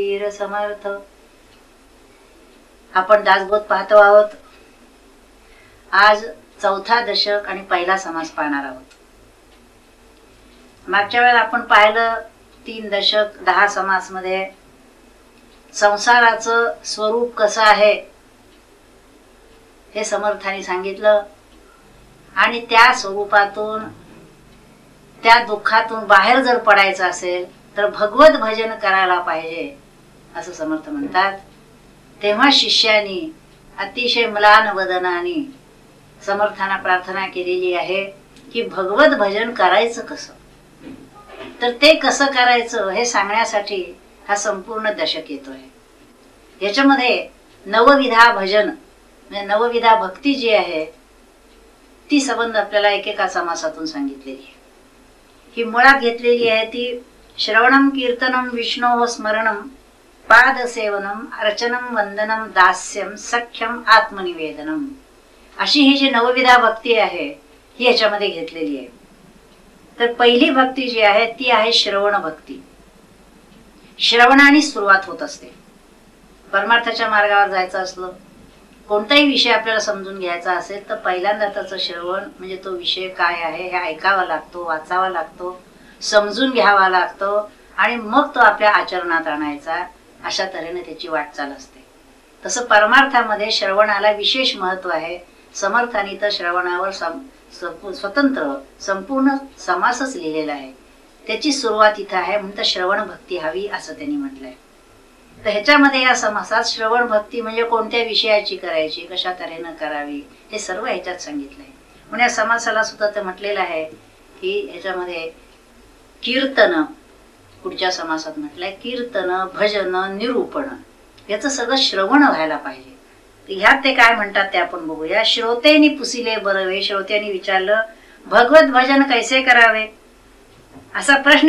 वीर समर्थ. आपण दासबोध पाहतो आहोत. आज चौथा दशक आणि पहिला समास पाहणार आहोत. मागच्या वेळेला आपण पाहिलं 3 दशक 10 समास मध्ये संसाराचं स्वरूप कसं आहे हे समर्थांनी सांगितलं आणि त्या स्वरूपातून त्या दुःखातून बाहेर जर पडायचं असेल तर भगवत भजन करायला पाहिजे असं समर्थ म्हणतात. तेव्हा शिष्यानी अतिशय म्लान वदनाने समर्थांना प्रार्थना केलेली आहे की भगवत भजन करायचं कसं. तर ते कसं करायचं हे सांगण्यासाठी हा संपूर्ण दशक येतोय. याच्यामध्ये नवविधा भजन म्हणजे नवविधा भक्ती जी आहे ती संबंध आपल्याला एकेका समासातून सांगितलेली आहे. ही मुळात घेतलेली आहे ती श्रवणम कीर्तनम विष्णोः स्मरणम पादसेवनम अर्चनम वंदनम दास्यम सख्यम आत्मनिवेदनम अशी ही जी नवविधा भक्ती आहे ही याच्यामध्ये घेतलेली आहे. तर पहिली भक्ती जी आहे ती आहे श्रवण भक्ती. श्रवणाने सुरुवात होत असते. परमार्थाच्या मार्गावर जायचं असलं कोणताही विषय आपल्याला समजून घ्यायचा असेल तर पहिल्यांदा त्याचं श्रवण म्हणजे तो विषय काय आहे हे ऐकावा लागतो, वाचावा लागतो, समजून घ्यावा लागतो आणि मग तो आपल्या आचरणात आणायचा. अशा तऱ्हेने त्याची वाटचाल असते. तसं परमार्थामध्ये श्रवणाला विशेष महत्व आहे. समर्थांनी तर श्रवणावर स्वतंत्र संपूर्ण समासच लिहिलेला आहे. त्याची सुरुवात इथं आहे म्हणून श्रवण भक्ती हवी असं त्यांनी म्हटलंय. तर ह्याच्यामध्ये या समासात श्रवण भक्ती म्हणजे कोणत्या विषयाची करायची, कशा तऱ्हेनं करावी हे सर्व ह्याच्यात सांगितलंय. म्हणून या समासाला सुद्धा ते म्हटलेलं आहे की ह्याच्यामध्ये कीर्तन पुढच्या समासात म्हटलंय कीर्तन भजन निरूपण याचं सगळं श्रवण व्हायला पाहिजे. ह्यात ते काय म्हणतात ते आपण बघूया. श्रोतेनी पुसिले बरवे. श्रोत्यांनी विचारलं भगवत भजन कैसे करावे असा प्रश्न